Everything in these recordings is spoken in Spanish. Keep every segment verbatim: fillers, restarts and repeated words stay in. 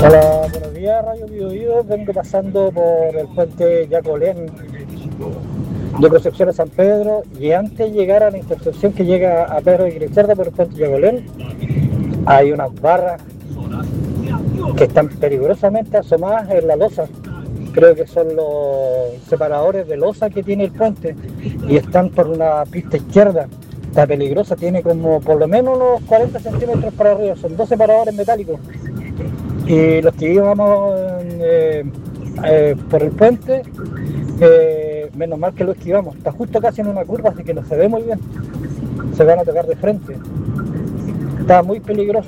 Hola, buenos días, Radio Biobío. Vengo pasando por el puente Yacolén de Concepción a San Pedro, y antes de llegar a la intersección que llega a Pedro de Cerda por el puente Yacolén, hay unas barras que están peligrosamente asomadas en la losa. Creo que son los separadores de losa que tiene el puente, y están por una pista izquierda. Está peligrosa, tiene como por lo menos unos cuarenta centímetros para arriba, son dos separadores metálicos. Y los que íbamos eh, eh, por el puente, eh, menos mal que lo esquivamos. Está justo casi en una curva, así que no se ve muy bien. Se van a tocar de frente. Está muy peligroso.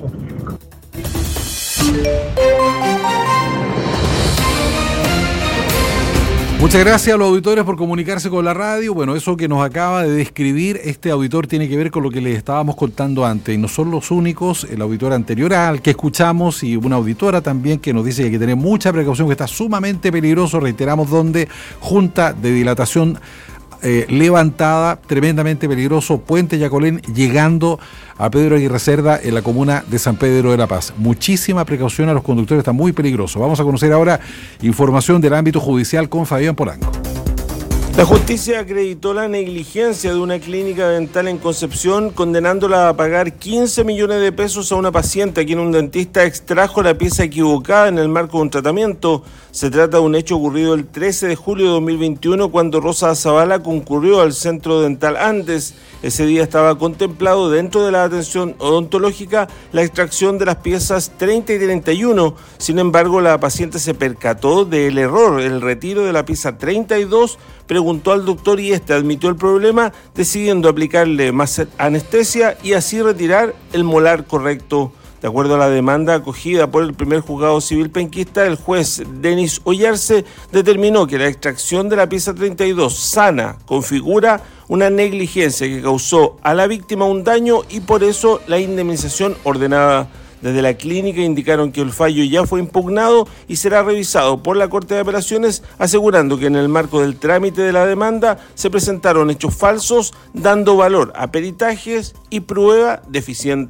Muchas gracias a los auditores por comunicarse con la radio. Bueno, eso que nos acaba de describir este auditor tiene que ver con lo que les estábamos contando antes. Y no son los únicos, el auditor anterior al que escuchamos y una auditora también que nos dice que hay que tener mucha precaución, que está sumamente peligroso. Reiteramos donde, junta de dilatación eh, levantada, tremendamente peligroso, puente Yacolén, llegando a Pedro Aguirre Cerda en la comuna de San Pedro de la Paz. Muchísima precaución a los conductores, está muy peligroso. Vamos a conocer ahora información del ámbito judicial con Fabián Polanco. La justicia acreditó la negligencia de una clínica dental en Concepción, condenándola a pagar quince millones de pesos a una paciente a quien un dentista extrajo la pieza equivocada en el marco de un tratamiento. Se trata de un hecho ocurrido el trece de julio de dos mil veintiuno, cuando Rosa Zavala concurrió al centro dental Andes. Ese día estaba contemplado dentro de la atención odontológica la extracción de las piezas treinta y treinta y uno. Sin embargo, la paciente se percató del error, el retiro de la pieza treinta y dos, preguntó al doctor y este admitió el problema, decidiendo aplicarle más anestesia y así retirar el molar correcto. De acuerdo a la demanda acogida por el primer juzgado civil penquista, el juez Denis Ollarse determinó que la extracción de la pieza treinta y dos sana configura una negligencia que causó a la víctima un daño y por eso la indemnización ordenada. Desde la clínica indicaron que el fallo ya fue impugnado y será revisado por la Corte de Apelaciones, asegurando que en el marco del trámite de la demanda se presentaron hechos falsos, dando valor a peritajes y prueba deficiente.